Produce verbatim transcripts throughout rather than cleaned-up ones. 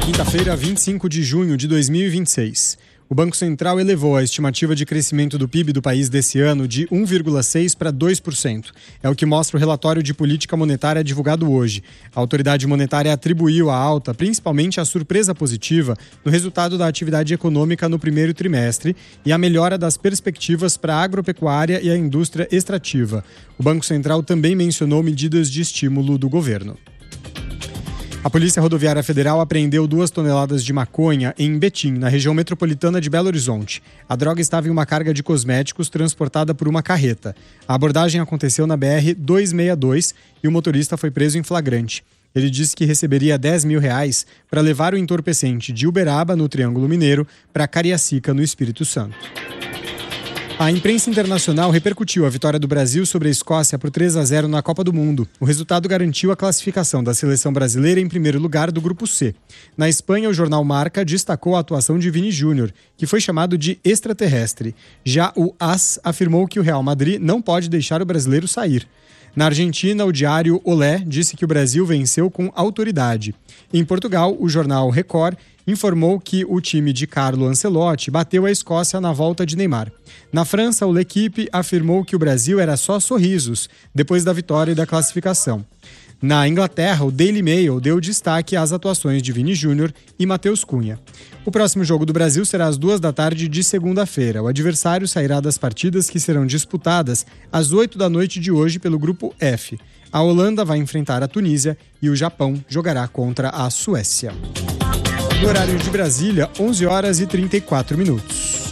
Quinta-feira, vinte e cinco de junho de dois mil e vinte e seis. O Banco Central elevou a estimativa de crescimento do P I B do país desse ano de um vírgula seis para dois por cento. É o que mostra o relatório de política monetária divulgado hoje. A autoridade monetária atribuiu a alta principalmente à surpresa positiva no resultado da atividade econômica no primeiro trimestre e à melhora das perspectivas para a agropecuária e a indústria extrativa. O Banco Central também mencionou medidas de estímulo do governo. A Polícia Rodoviária Federal apreendeu duas toneladas de maconha em Betim, na região metropolitana de Belo Horizonte. A droga estava em uma carga de cosméticos transportada por uma carreta. A abordagem aconteceu na B R duzentos e sessenta e dois e o motorista foi preso em flagrante. Ele disse que receberia dez mil reais para levar o entorpecente de Uberaba, no Triângulo Mineiro, para Cariacica, no Espírito Santo. A imprensa internacional repercutiu a vitória do Brasil sobre a Escócia por três a zero na Copa do Mundo. O resultado garantiu a classificação da seleção brasileira em primeiro lugar do Grupo C. Na Espanha, o jornal Marca destacou a atuação de Vini Júnior, que foi chamado de extraterrestre. Já o A S afirmou que o Real Madrid não pode deixar o brasileiro sair. Na Argentina, o diário Olé disse que o Brasil venceu com autoridade. Em Portugal, o jornal Record informou que o time de Carlo Ancelotti bateu a Escócia na volta de Neymar. Na França, o L'Équipe afirmou que o Brasil era só sorrisos depois da vitória e da classificação. Na Inglaterra, o Daily Mail deu destaque às atuações de Vini Júnior e Matheus Cunha. O próximo jogo do Brasil será às duas da tarde de segunda-feira. O adversário sairá das partidas que serão disputadas às oito da noite de hoje pelo Grupo F. A Holanda vai enfrentar a Tunísia e o Japão jogará contra a Suécia. No horário de Brasília, onze horas e trinta e quatro minutos.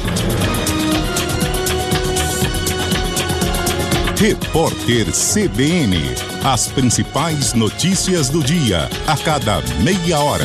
Repórter C B N. As principais notícias do dia, a cada meia hora.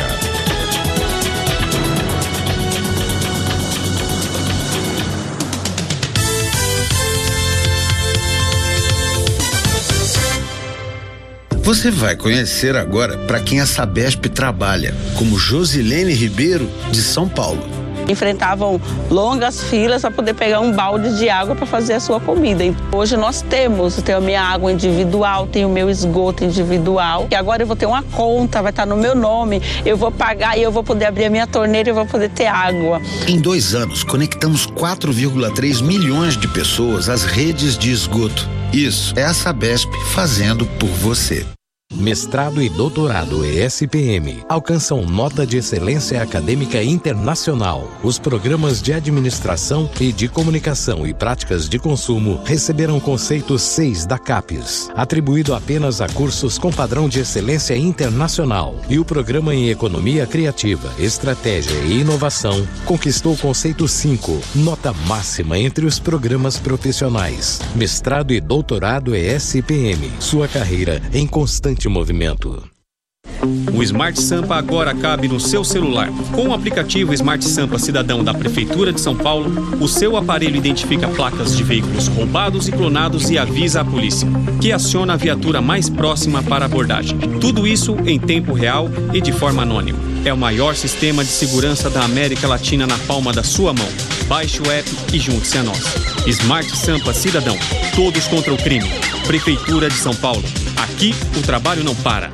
Você vai conhecer agora para quem a Sabesp trabalha, como Josilene Ribeiro, de São Paulo. Enfrentavam longas filas para poder pegar um balde de água para fazer a sua comida. Hoje nós temos, eu tenho a minha água individual, tenho o meu esgoto individual. E agora eu vou ter uma conta, vai estar no meu nome, eu vou pagar e eu vou poder abrir a minha torneira e eu vou poder ter água. Em dois anos, conectamos quatro vírgula três milhões de pessoas às redes de esgoto. Isso é a Sabesp fazendo por você. Mestrado e doutorado E S P M alcançam nota de excelência acadêmica internacional. Os programas de administração e de comunicação e práticas de consumo receberam conceito seis da CAPES, atribuído apenas a cursos com padrão de excelência internacional. E o programa em economia criativa, estratégia e inovação conquistou o conceito cinco, nota máxima entre os programas profissionais. Mestrado e doutorado E S P M, sua carreira em constante movimento. O Smart Sampa agora cabe no seu celular. Com o aplicativo Smart Sampa Cidadão da Prefeitura de São Paulo, o seu aparelho identifica placas de veículos roubados e clonados e avisa a polícia, que aciona a viatura mais próxima para abordagem. Tudo isso em tempo real e de forma anônima. É o maior sistema de segurança da América Latina na palma da sua mão. Baixe o app e junte-se a nós. Smart Sampa Cidadão. Todos contra o crime. Prefeitura de São Paulo. Aqui o trabalho não para.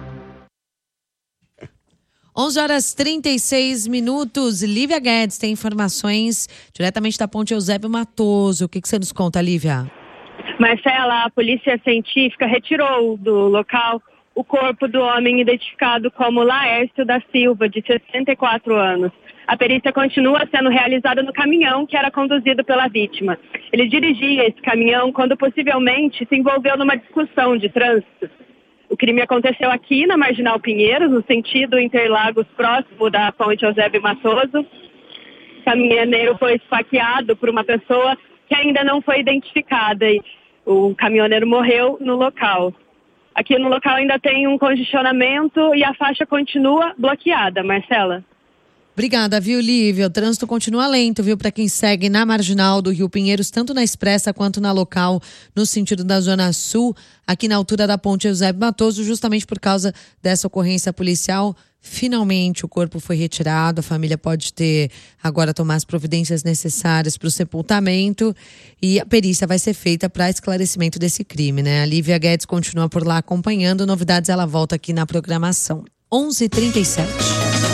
onze horas e trinta e seis minutos. Lívia Guedes tem informações diretamente da Ponte Eusébio Matoso. O que, que você nos conta, Lívia? Marcela, a polícia científica retirou do local o corpo do homem identificado como Laércio da Silva, de sessenta e quatro anos. A perícia continua sendo realizada no caminhão que era conduzido pela vítima. Ele dirigia esse caminhão quando possivelmente se envolveu numa discussão de trânsito. O crime aconteceu aqui na Marginal Pinheiros, no sentido Interlagos, próximo da Ponte Eusébio Matoso. O caminhoneiro foi esfaqueado por uma pessoa que ainda não foi identificada e o caminhoneiro morreu no local. Aqui no local ainda tem um congestionamento e a faixa continua bloqueada, Marcela. Obrigada, viu, Lívia? O trânsito continua lento, viu, para quem segue na Marginal do Rio Pinheiros, tanto na Expressa quanto na local, no sentido da Zona Sul, aqui na altura da Ponte Eusébio Matoso, justamente por causa dessa ocorrência policial. Finalmente o corpo foi retirado, a família pode ter agora tomar as providências necessárias para o sepultamento e a perícia vai ser feita para esclarecimento desse crime, né? A Lívia Guedes continua por lá acompanhando, novidades ela volta aqui na programação. onze e trinta e sete.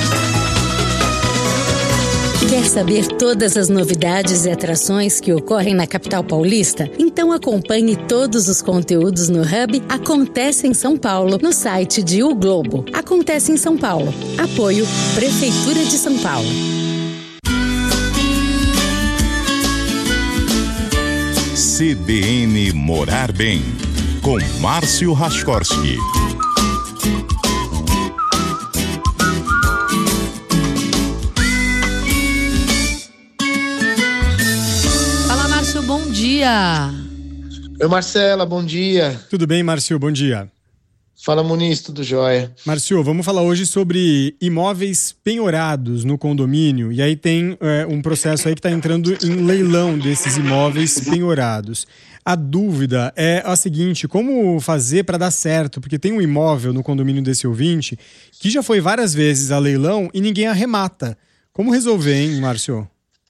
Quer saber todas as novidades e atrações que ocorrem na capital paulista? Então acompanhe todos os conteúdos no Hub Acontece em São Paulo, no site de O Globo. Acontece em São Paulo. Apoio Prefeitura de São Paulo. C B N Morar Bem, com Márcio Rachkowski. Fala, Márcio, bom dia. Oi, Marcela, bom dia. Tudo bem, Márcio? Bom dia. Fala, Muniz, tudo jóia. Márcio, vamos falar hoje sobre imóveis penhorados no condomínio. E aí tem é, um processo aí que está entrando em leilão desses imóveis penhorados. A dúvida é a seguinte: como fazer para dar certo? Porque tem um imóvel no condomínio desse ouvinte que já foi várias vezes a leilão e ninguém arremata. Como resolver, hein, Márcio?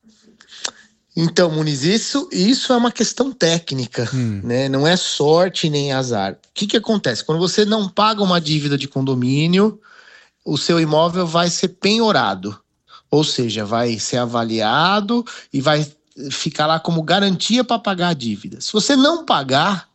Então, Muniz, isso, isso é uma questão técnica, hum. né? Não é sorte nem azar. O que que acontece? Quando você não paga uma dívida de condomínio, o seu imóvel vai ser penhorado. Ou seja, vai ser avaliado e vai ficar lá como garantia para pagar a dívida. Se você não pagar,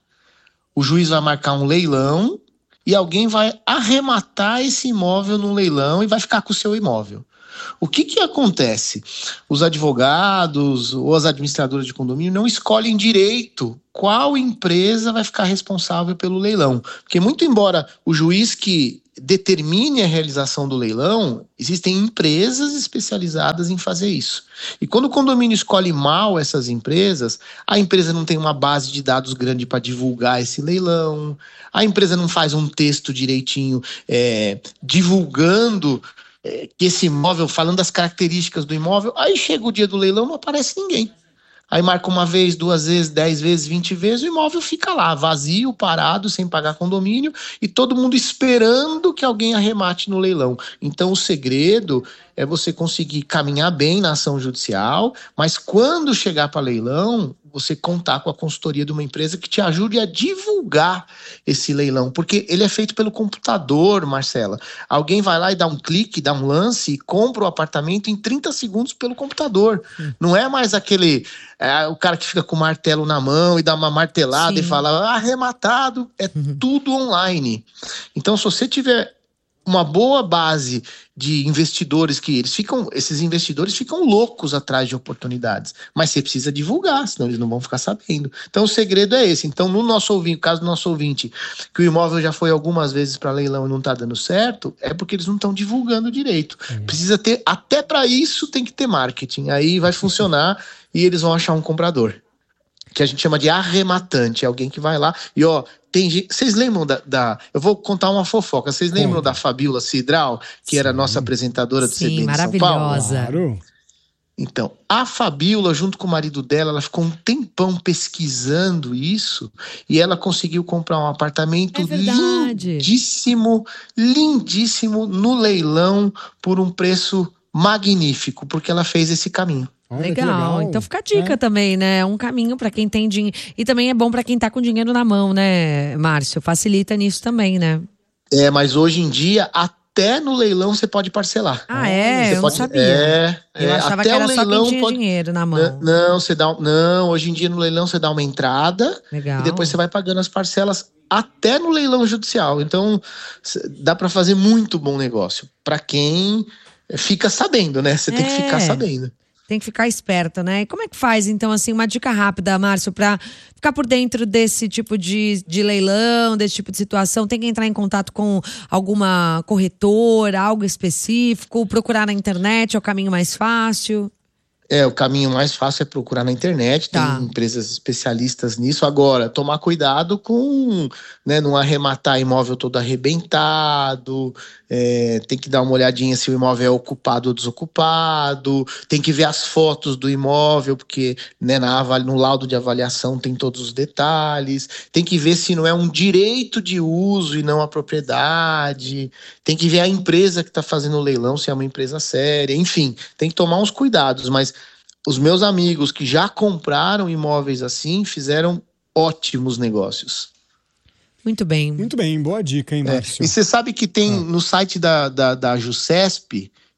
o juiz vai marcar um leilão e alguém vai arrematar esse imóvel no leilão e vai ficar com o seu imóvel. O que que acontece? Os advogados ou as administradoras de condomínio não escolhem direito qual empresa vai ficar responsável pelo leilão. Porque muito embora o juiz que determine a realização do leilão, existem empresas especializadas em fazer isso. E quando o condomínio escolhe mal essas empresas, a empresa não tem uma base de dados grande para divulgar esse leilão, a empresa não faz um texto direitinho é, divulgando é, que esse imóvel, falando das características do imóvel, aí chega o dia do leilão, não aparece ninguém. Aí marca uma vez, duas vezes, dez vezes, vinte vezes, o imóvel fica lá, vazio, parado, sem pagar condomínio, e todo mundo esperando que alguém arremate no leilão. Então o segredo é você conseguir caminhar bem na ação judicial, mas quando chegar para leilão, você contar com a consultoria de uma empresa que te ajude a divulgar esse leilão, porque ele é feito pelo computador, Marcela. Alguém vai lá e dá um clique, dá um lance e compra o apartamento em trinta segundos pelo computador. Sim. Não é mais aquele, é, o cara que fica com o martelo na mão e dá uma martelada Sim. e fala, arrematado, é uhum. tudo online. Então, se você tiver uma boa base de investidores, que eles ficam, esses investidores ficam loucos atrás de oportunidades, mas você precisa divulgar, senão eles não vão ficar sabendo. Então o segredo é esse. Então no nosso ouvinte, no caso do nosso ouvinte, que o imóvel já foi algumas vezes para leilão e não está dando certo, é porque eles não estão divulgando direito. Uhum. Precisa ter, até para isso tem que ter marketing, aí vai funcionar e eles vão achar um comprador, que a gente chama de arrematante, é alguém que vai lá e ó, tem gente, vocês lembram da, da, eu vou contar uma fofoca, vocês lembram Conta. da Fabiola Cidral, que Sim. era a nossa apresentadora do C B N de São Paulo? Maravilhosa. Claro. Então, a Fabiola, junto com o marido dela, ela ficou um tempão pesquisando isso e ela conseguiu comprar um apartamento é lindíssimo, lindíssimo, no leilão por um preço magnífico, porque ela fez esse caminho. Olha, legal. legal, então fica a dica é. também, né? É um caminho para quem tem dinheiro. E também é bom para quem tá com dinheiro na mão, né, Márcio? Facilita nisso também, né? É, mas hoje em dia, até no leilão você pode parcelar. Ah, é? Você eu pode, não sabia. É, eu é, achava até que era o só leilão quem tinha pode... dinheiro na mão. Não, não, você dá, não, hoje em dia no leilão você dá uma entrada legal. E depois você vai pagando as parcelas até no leilão judicial. Então, dá para fazer muito bom negócio. Para quem fica sabendo, né? Você é. tem que ficar sabendo. Tem que ficar esperto, né? E como é que faz, então, assim, uma dica rápida, Márcio, para ficar por dentro desse tipo de, de leilão, desse tipo de situação? Tem que entrar em contato com alguma corretora, algo específico, procurar na internet, é o caminho mais fácil? É, o caminho mais fácil é procurar na internet, tem tá. empresas especialistas nisso. Agora, tomar cuidado com, né, não arrematar imóvel todo arrebentado, é, tem que dar uma olhadinha se o imóvel é ocupado ou desocupado, tem que ver as fotos do imóvel, porque, né, na, no laudo de avaliação tem todos os detalhes, tem que ver se não é um direito de uso e não a propriedade, tem que ver a empresa que está fazendo o leilão, se é uma empresa séria, enfim, tem que tomar uns cuidados, mas os meus amigos que já compraram imóveis assim fizeram ótimos negócios. Muito bem. Muito bem, boa dica, hein, Márcio? É. E você sabe que tem ah. no site da, da, da Jusesp,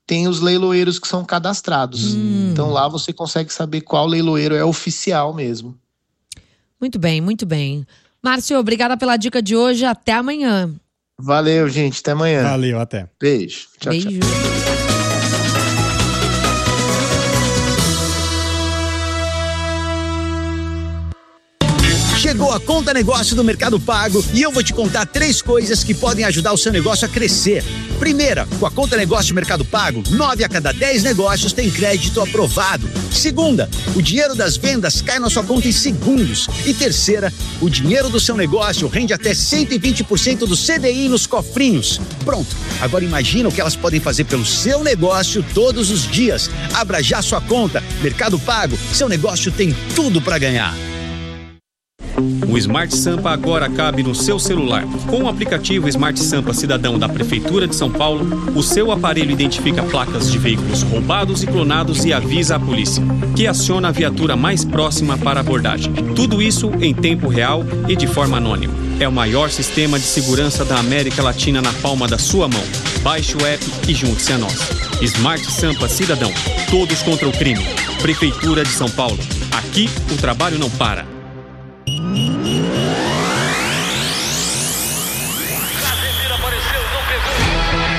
tem os leiloeiros que são cadastrados. Hum. Então lá você consegue saber qual leiloeiro é oficial mesmo. Muito bem, muito bem. Márcio, obrigada pela dica de hoje. Até amanhã. Valeu, gente. Até amanhã. Valeu, até. Beijo. Tchau, Beijo. tchau. Chegou a Conta Negócio do Mercado Pago e eu vou te contar três coisas que podem ajudar o seu negócio a crescer. Primeira, com a Conta Negócio do Mercado Pago, nove a cada dez negócios tem crédito aprovado. Segunda, o dinheiro das vendas cai na sua conta em segundos. E terceira, o dinheiro do seu negócio rende até cento e vinte por cento do C D I nos cofrinhos. Pronto, agora imagina o que elas podem fazer pelo seu negócio todos os dias. Abra já sua conta. Mercado Pago, seu negócio tem tudo para ganhar. O Smart Sampa agora cabe no seu celular. Com o aplicativo Smart Sampa Cidadão da Prefeitura de São Paulo, o seu aparelho identifica placas de veículos roubados e clonados e avisa a polícia, que aciona a viatura mais próxima para abordagem. Tudo isso em tempo real e de forma anônima. É o maior sistema de segurança da América Latina na palma da sua mão. Baixe o app e junte-se a nós. Smart Sampa Cidadão. Todos contra o crime. Prefeitura de São Paulo. Aqui o trabalho não para.